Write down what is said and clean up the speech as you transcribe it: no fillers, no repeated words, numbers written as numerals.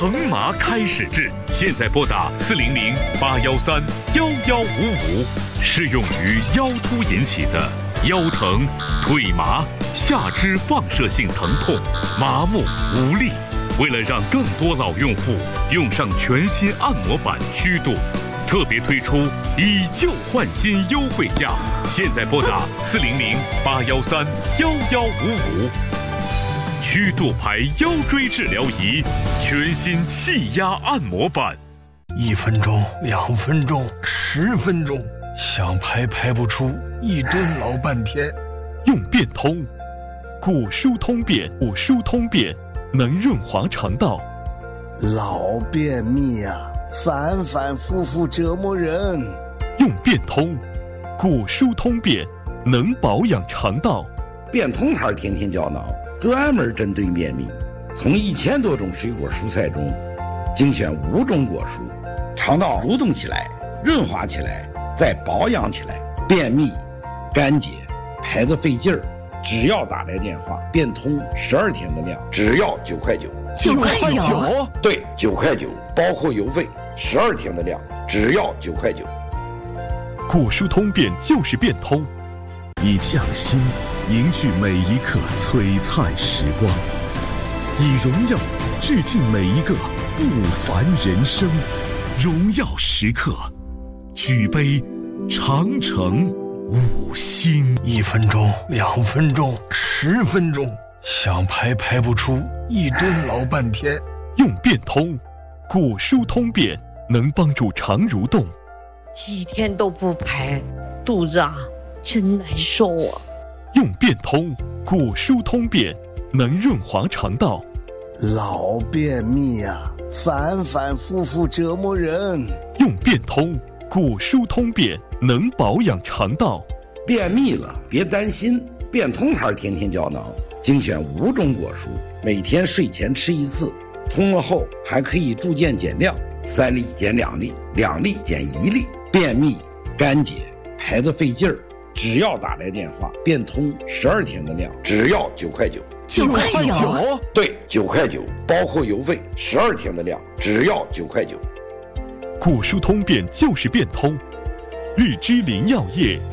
腾麻开始治，现在拨打400-813-1155，适用于腰突引起的腰疼、腿麻、下肢放射性疼痛、麻木无力。为了让更多老用户用上全新按摩板曲度，特别推出以旧换新优惠价，现在拨打400-813-1155。曲度牌腰椎治疗仪，全新气压按摩板 ，1分钟、2分钟、10分钟，想排不出，一蹲老半天。 用变通，骨疏通便，骨疏通便能润滑肠道。 老便秘啊，反复复折磨人。 用变通，骨疏通便能保养肠道。 变通牌天天胶囊，专门针对便秘，从1000多种水果蔬菜中精选5种果蔬，肠道蠕动起来，润滑起来，再保养起来。便秘、干结、排得费劲儿，只要打来电话，变通12天的量，只要9块9。 9块9？ 对，9块9，包括邮费，12天的量，只要9块9。 骨疏通便就是变通，以匠心凝聚每一刻璀璨时光，以荣耀致敬每一个不凡人生。荣耀时刻，举杯长城5星。 1分钟、2分钟、10分钟，想排不出，一蹲老半天。 用变通，骨疏通便能帮助肠蠕动。 几天都不排，肚子啊真难受啊。 用变通，骨疏通便能润滑肠道。 老便秘啊，反复复折磨人。 用变通，骨疏通便能保养肠道。 便秘了别担心，变通牌天天胶囊精选5种果蔬，每天睡前吃1次，通了后还可以逐渐减量，3粒减2粒，2粒减1粒。便秘、干结、排得费劲儿，只要打来电话，变通12天的量，只要9块9。 9块9？ 对，9块9，包括邮费12天的量，只要9块9。 骨疏通便就是变通，日之林药业